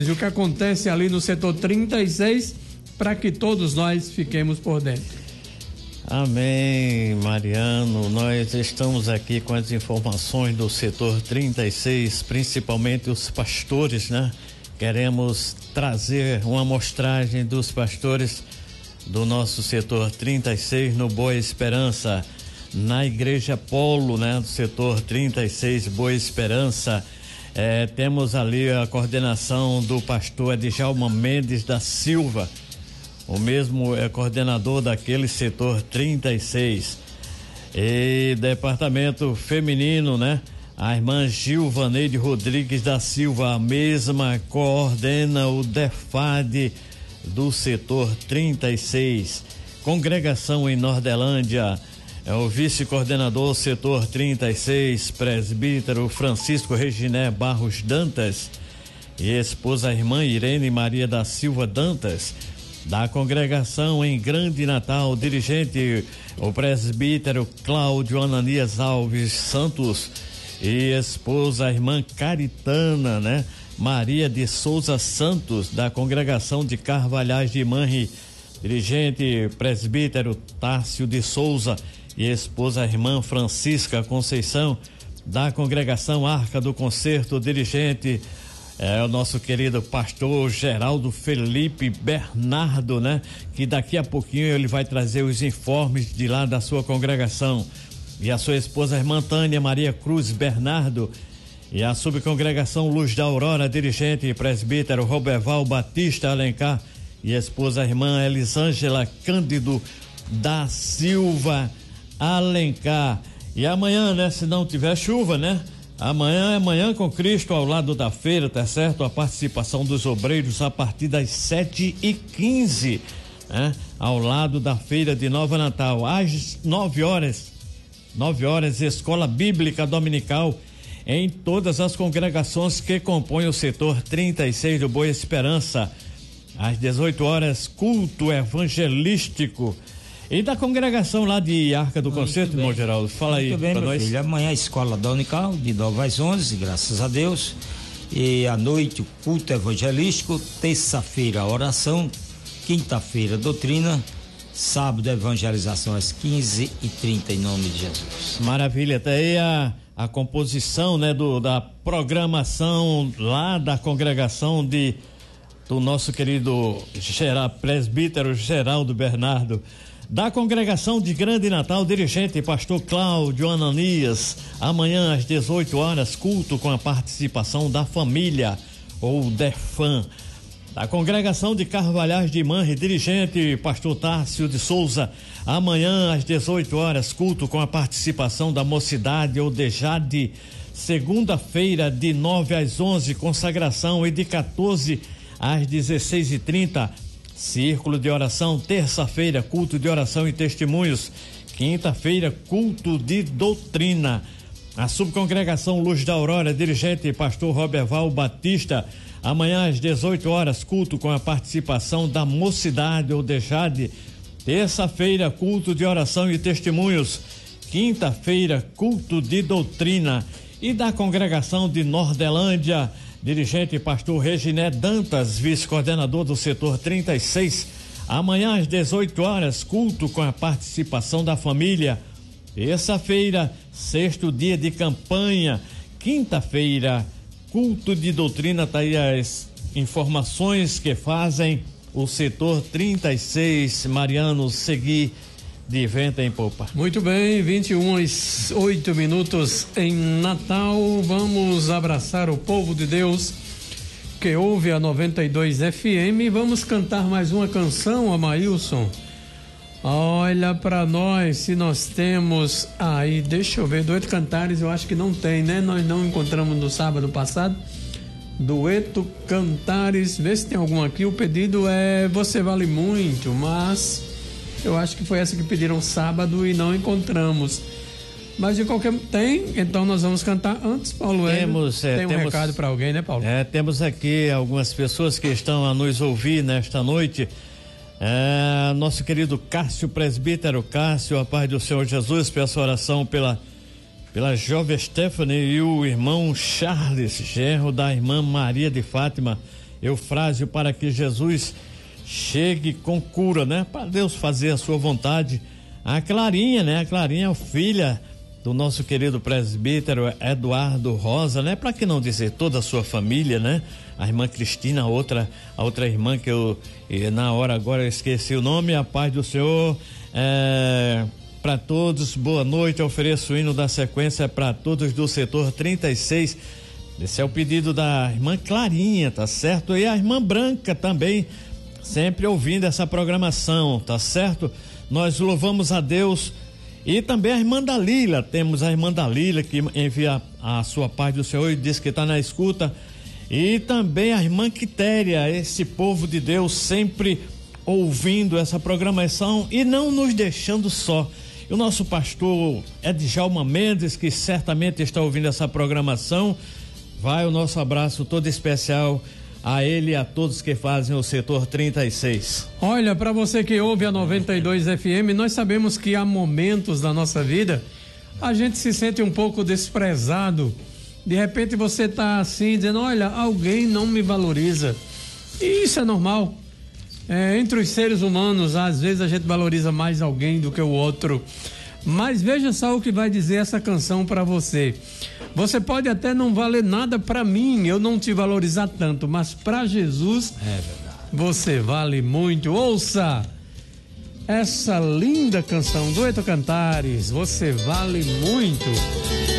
o que acontece ali no setor 36, para que todos nós fiquemos por dentro. Amém, Mariano. Nós estamos aqui com as informações do setor 36, principalmente os pastores, né? Queremos trazer uma amostragem dos pastores do nosso setor 36 no Boa Esperança, na Igreja Polo, né? Do setor 36 Boa Esperança. Temos ali a coordenação do pastor Edjalma Mendes da Silva. O mesmo é coordenador daquele setor 36. E departamento feminino, né? A irmã Gilvaneide Rodrigues da Silva, a mesma coordena o DEFAD do setor 36. Congregação em Nordelândia, é o vice-coordenador setor 36, presbítero Francisco Reginé Barros Dantas e esposa a irmã Irene Maria da Silva Dantas. Da congregação em Grande Natal, dirigente o presbítero Cláudio Ananias Alves Santos e esposa a irmã Caritana, né? Maria de Souza Santos, da congregação de Carvalhais de Manri, dirigente presbítero Tássio de Souza e esposa a irmã Francisca Conceição, da congregação Arca do Concerto, dirigente o nosso querido pastor Geraldo Felipe Bernardo, né? Que daqui a pouquinho ele vai trazer os informes de lá da sua congregação. E a sua esposa, a irmã Tânia Maria Cruz Bernardo, e a subcongregação Luz da Aurora, dirigente presbítero Roberval Batista Alencar, e a esposa, a irmã Elisângela Cândido da Silva Alencar. E amanhã, né? Se não tiver chuva, né? Amanhã é Manhã com Cristo ao lado da feira, tá certo? A participação dos obreiros a partir das 7h15, né? Ao lado da feira de Nova Natal. Às 9 horas, Escola Bíblica Dominical em todas as congregações que compõem o setor 36 do Boa Esperança. Às 18 horas, culto evangelístico. E da congregação lá de Arca do Concerto, irmão Geraldo, fala aí para nós. Filho, amanhã a escola dominical de 9 às 11, graças a Deus. E à noite o culto evangelístico, terça-feira a oração, quinta-feira doutrina, sábado evangelização às 15h30 em nome de Jesus. Maravilha, até aí a composição, né, da programação lá da congregação do nosso querido presbítero Geraldo Bernardo. Da congregação de Grande Natal, dirigente pastor Cláudio Ananias, amanhã às 18 horas, culto com a participação da família ou DEFAM. Da congregação de Carvalhais de Manri, dirigente pastor Tássio de Souza, amanhã às 18 horas, culto com a participação da mocidade ou DEJAD. Segunda-feira de 9 às 11, consagração, e de 14 às 16h30, círculo de oração. Terça-feira, culto de oração e testemunhos. Quinta-feira, culto de doutrina. A subcongregação Luz da Aurora, dirigente pastor Roberval Batista, amanhã às 18 horas, culto com a participação da mocidade ou DEJAD. Terça-feira, culto de oração e testemunhos. Quinta-feira, culto de doutrina. E da congregação de Nordelândia, dirigente pastor Reginé Dantas, vice-coordenador do setor 36, amanhã às 18 horas, culto com a participação da família. Terça-feira, sexto dia de campanha. Quinta-feira, culto de doutrina. Tá aí as informações que fazem o setor 36, Mariano, seguir de vento em popa. Muito bem, 21h08 em Natal. Vamos abraçar o povo de Deus que ouve a 92 FM. Vamos cantar mais uma canção, Amailson. Olha para nós se nós temos aí, deixa eu ver, Dueto Cantares, eu acho que não tem, né? Nós não encontramos no sábado passado. Dueto Cantares, vê se tem algum aqui. O pedido é Você Vale Muito, mas eu acho que foi essa que pediram sábado e não encontramos. Mas de qualquer tem, então nós vamos cantar antes, Paulo. Tem um recado para alguém, né, Paulo? Temos aqui algumas pessoas que estão a nos ouvir nesta noite. Nosso querido Cássio, presbítero Cássio, a paz do Senhor Jesus, peço oração pela jovem Stephanie e o irmão Charles, genro da irmã Maria de Fátima, Eufrásio, para que Jesus chegue com cura, né? Para Deus fazer a sua vontade. A Clarinha, né? A Clarinha, filha do nosso querido presbítero Eduardo Rosa, né? Para que não dizer toda a sua família, né? A irmã Cristina, a outra irmã que na hora agora eu esqueci o nome. A paz do Senhor para todos, boa noite. Eu ofereço o hino da sequência para todos do setor 36. Esse é o pedido da irmã Clarinha, tá certo? E a irmã Branca também, sempre ouvindo essa programação, tá certo? Nós louvamos a Deus. E também a irmã Dalila, temos a irmã Dalila que envia a sua paz do Senhor e diz que está na escuta. E também a irmã Quitéria, esse povo de Deus sempre ouvindo essa programação e não nos deixando só. E o nosso pastor Edjalma Mendes, que certamente está ouvindo essa programação, vai o nosso abraço todo especial a ele e a todos que fazem o setor 36. Olha, para você que ouve a 92 FM, nós sabemos que há momentos da nossa vida a gente se sente um pouco desprezado. De repente você tá assim dizendo, olha, alguém não me valoriza. E isso é normal. Entre os seres humanos, às vezes a gente valoriza mais alguém do que o outro. Mas veja só o que vai dizer essa canção para você. Você pode até não valer nada para mim, eu não te valorizar tanto, mas para Jesus você vale muito. Ouça essa linda canção, Dueto Cantares, você vale muito.